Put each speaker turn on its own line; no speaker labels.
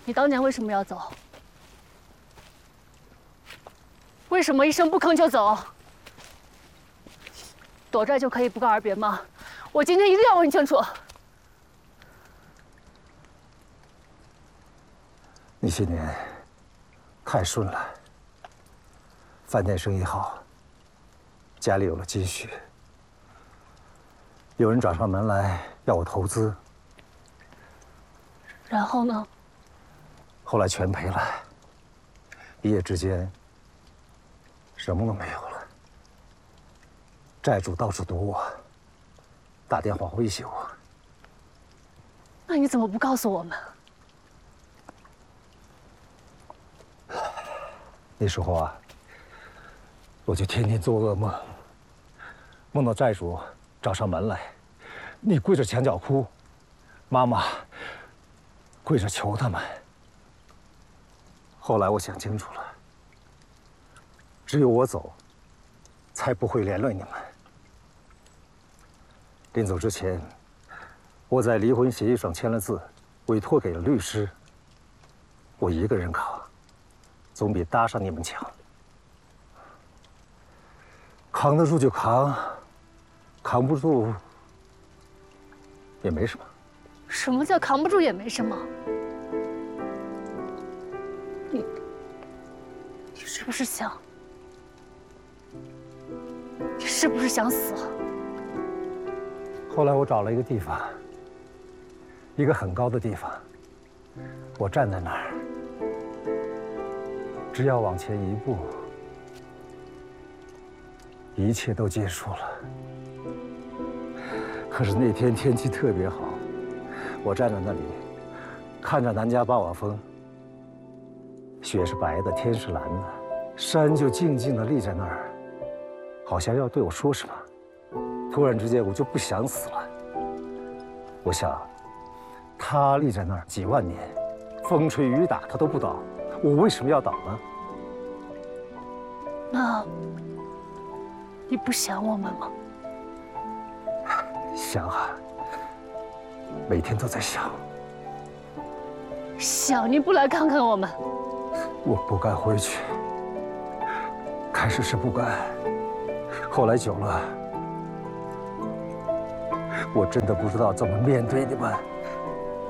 你当年为什么要走？为什么一声不吭就走？躲这儿就可以不告而别吗？我今天一定要问清楚。
你些年太顺了，饭店生意好，家里有了积蓄，有人找上门来要我投资，
然后呢？
后来全赔了，一夜之间什么都没有了。债主到处堵我，打电话威胁我。
那你怎么不告诉我们？
那时候啊，我就天天做噩梦，梦到债主找上门来，你跪着墙角哭，妈妈跪着求他们。后来我想清楚了，只有我走，才不会连累你们。临走之前，我在离婚协议上签了字，委托给了律师。我一个人扛，总比搭上你们强。扛得住就扛，扛不住也没什么。
什么叫扛不住也没什么？你是不是想？你是不是想死啊？
后来我找了一个地方，一个很高的地方，我站在那儿，只要往前一步，一切都结束了。可是那天天气特别好，我站在那里，看着南迦巴瓦峰，雪是白的，天是蓝的，山就静静地立在那儿，好像要对我说什么。突然之间，我就不想死了。我想，他立在那儿几万年，风吹雨打他都不倒，我为什么要倒呢？
那你不想我们吗？
想啊，每天都在想。
想你不来看看我们？
我不敢回去，开始是不敢，后来久了。我真的不知道怎么面对你们。